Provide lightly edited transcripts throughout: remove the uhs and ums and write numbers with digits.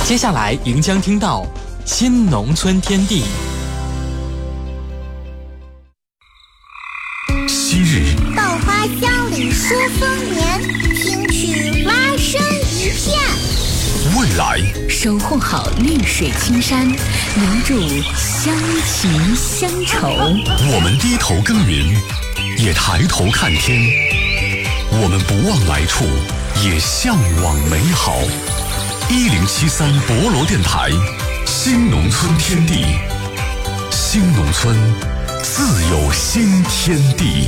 接下来您将听到新农村天地。 昔日稻花香里说丰年，听取蛙声一片。 未来守护好绿水青山，留住乡情乡愁。 我们低头耕耘，也抬头看天。我们不忘来处，也向往美好。1073博罗电台，新农村天地，新农村自有新天地。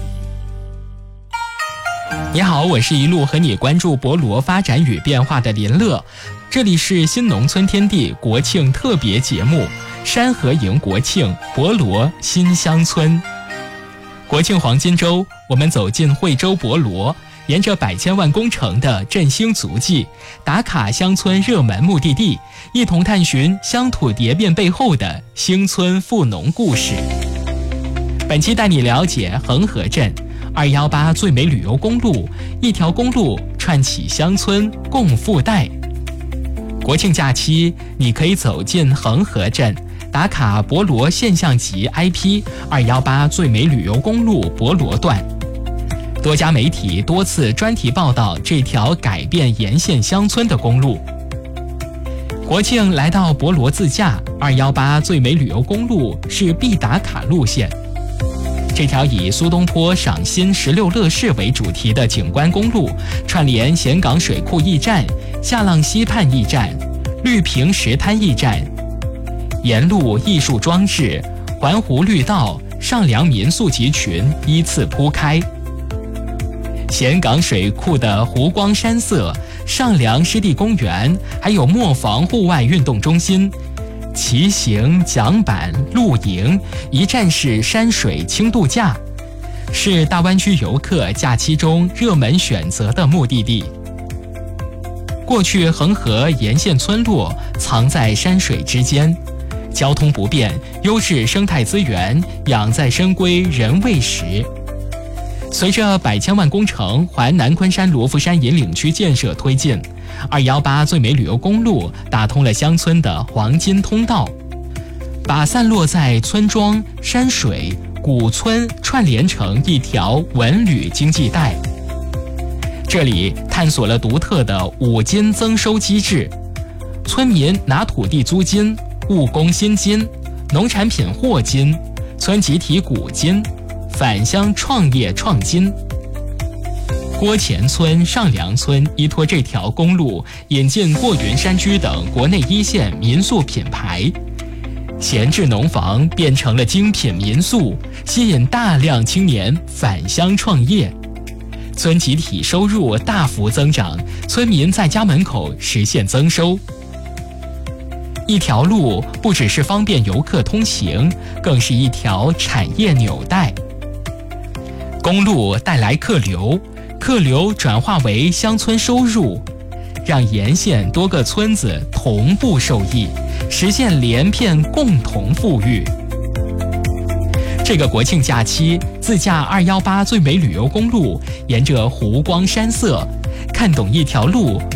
你好，我是一路和你关注博罗发展与变化的林乐，这里是新农村天地国庆特别节目山河迎国庆，博罗新乡村。国庆黄金周，我们走进惠州博罗，沿着百千万工程的振兴足迹，打卡乡村热门目的地，一同探寻乡土蝶变背后的兴村富农故事。本期带你了解恒河镇218最美旅游公路，一条公路串起乡村共富代。国庆假期，你可以走进恒河镇，打卡博罗现象级 IP 218最美旅游公路博罗段。多家媒体多次专题报道这条改变沿线乡村的公路。国庆来到博罗自驾，218最美旅游公路是必打卡路线。这条以苏东坡赏心16乐事为主题的景观公路，串联咸港水库驿站、下浪溪畔驿站、绿坪石滩驿站，沿路艺术装置、环湖绿道、上梁民宿集群依次铺开。咸港水库的湖光山色、上梁湿地公园，还有磨坊户外运动中心，骑行、桨板、露营，一站式山水轻度假，是大湾区游客假期中热门选择的目的地。过去恒河沿线村落藏在山水之间，交通不便，优质生态资源养在深闺人未识。随着百千万工程环南昆山罗浮山引领区建设推进，218最美旅游公路打通了乡村的黄金通道，把散落在村庄、山水、古村串联成一条文旅经济带。这里探索了独特的5金增收机制，村民拿土地租金、务工薪金、农产品货金、村集体股金、返乡创业创金。郭前村、上梁村依托这条公路，引进过云山居等国内1线民宿品牌，闲置农房变成了精品民宿，吸引大量青年返乡创业。村集体收入大幅增长，村民在家门口实现增收。一条路不只是方便游客通行，更是一条产业纽带。公路带来客流，客流转化为乡村收入，让沿线多个村子同步受益，实现连片共同富裕。这个国庆假期，自驾218最美旅游公路，沿着湖光山色，看懂一条路